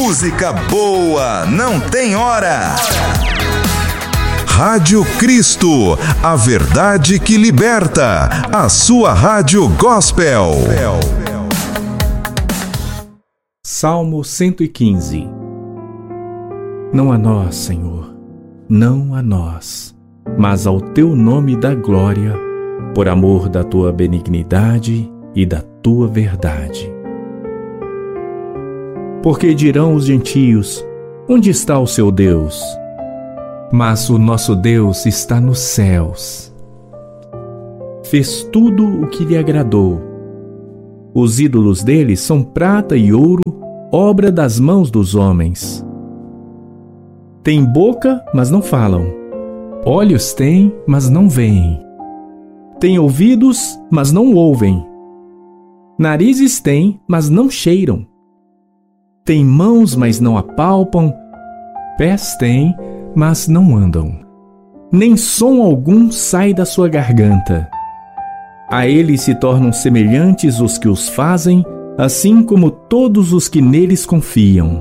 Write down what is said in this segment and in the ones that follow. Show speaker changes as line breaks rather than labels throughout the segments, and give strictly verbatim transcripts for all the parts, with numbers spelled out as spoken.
Música boa não tem hora. Rádio Cristo, a verdade que liberta. A sua rádio gospel.
Salmo cento e quinze. Não a nós, Senhor, não a nós, mas ao teu nome dá glória, por amor da tua benignidade e da tua verdade. Porque dirão os gentios: onde está o seu Deus? Mas o nosso Deus está nos céus. Fez tudo o que lhe agradou. Os ídolos dele são prata e ouro, obra das mãos dos homens. Têm boca, mas não falam. Olhos têm, mas não veem. Têm ouvidos, mas não ouvem. Narizes têm, mas não cheiram. Têm mãos, mas não apalpam. Pés têm, mas não andam. Nem som algum sai da sua garganta. A ele se tornam semelhantes os que os fazem, assim como todos os que neles confiam.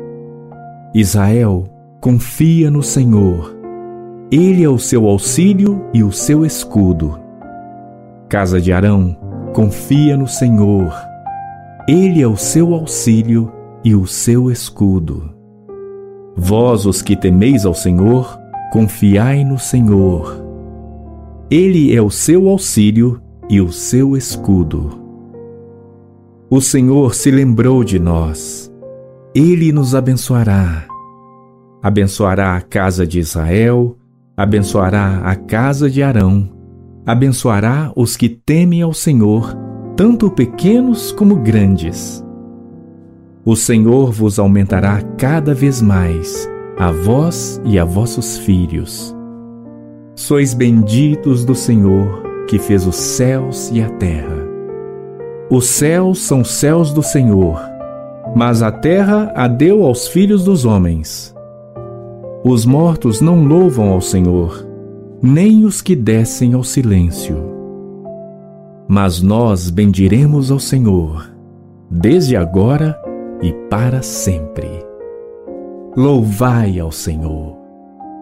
Israel confia no Senhor. Ele é o seu auxílio e o seu escudo. Casa de Arão confia no Senhor. Ele é o seu auxílio e o seu escudo. Vós, os que temeis ao Senhor, confiai no Senhor. Ele é o seu auxílio e o seu escudo. O Senhor se lembrou de nós. Ele nos abençoará. Abençoará a casa de Israel, abençoará a casa de Arão, abençoará os que temem ao Senhor, tanto pequenos como grandes. O Senhor vos aumentará cada vez mais, a vós e a vossos filhos. Sois benditos do Senhor, que fez os céus e a terra. Os céus são céus do Senhor, mas a terra a deu aos filhos dos homens. Os mortos não louvam ao Senhor, nem os que descem ao silêncio. Mas nós bendiremos ao Senhor, desde agora e para sempre. Louvai ao Senhor.